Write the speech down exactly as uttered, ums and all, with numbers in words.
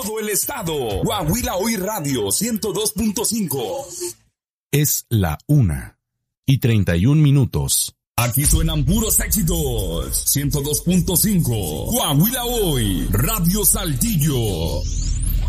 Todo el estado. Coahuila Hoy Radio ciento dos punto cinco. Es la una y treinta y un minutos. Aquí suenan puros éxitos. ciento dos punto cinco. Coahuila Hoy Radio Saltillo.